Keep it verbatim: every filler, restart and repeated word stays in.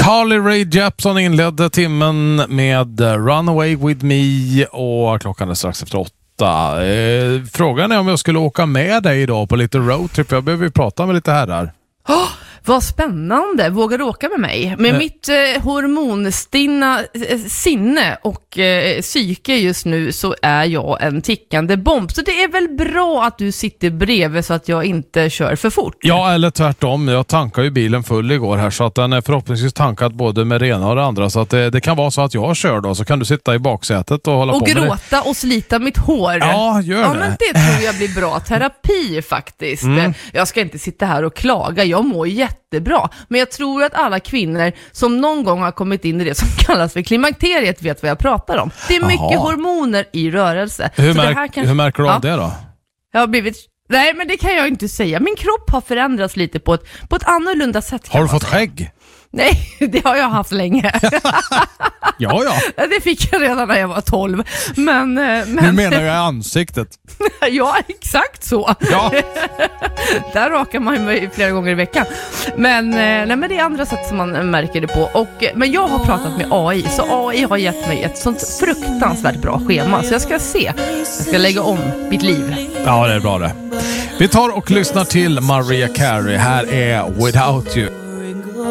Carly Rae Jepsen inledde timmen med Runaway With Me och klockan är strax efter åtta. Eh, frågan är om jag skulle åka med dig idag på lite roadtrip. Jag behöver ju prata med lite herrar. Oh, vad spännande. Vågar du åka med mig? Med eh. mitt eh, hormonstinna eh, sinne och eh, psyke just nu så är jag en tickande bomb. Så det är väl bra att du sitter bredvid så att jag inte kör för fort. Ja, eller tvärtom. Jag tankade ju bilen full igår här så att den är förhoppningsvis tankad både med det ena och det andra. Så att det, det kan vara så att jag kör då, så kan du sitta i baksätet och hålla och på med det. Och gråta och slita mitt hår. Ja, gör ja, det. Men det tror jag blir bra terapi faktiskt. Mm. Jag ska inte sitta här och klaga. Jag mår jättebra. Men jag tror att alla kvinnor som någon gång har kommit in i det som kallas för klimakteriet vet vad jag pratar om. Det är mycket Aha. hormoner i rörelse. Hur, så märk- det här kan... hur märker du av ja. det då? Jag har blivit... Nej, men det kan jag inte säga. Min kropp har förändrats lite på ett, på ett annorlunda sätt. Har du fått skägg? Nej, det har jag haft länge. ja, ja. Det fick jag redan när jag var tolv. Men, men... Nu menar jag ansiktet. ja, exakt så. Ja. Där rakar man mig flera gånger i veckan. Men, nej, men det är andra sätt som man märker det på. Och, men jag har pratat med A I. Så A I har gett mig ett sånt fruktansvärt bra schema. Så jag ska se. Jag ska lägga om mitt liv. Ja, det är bra det. Vi tar och lyssnar till Mariah Carey. Här är Without You.